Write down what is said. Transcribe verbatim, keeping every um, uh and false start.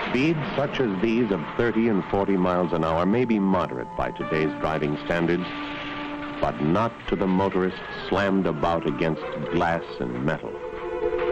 Speeds such as these of thirty and forty miles an hour may be moderate by today's driving standards, but not to the motorist slammed about against glass and metal.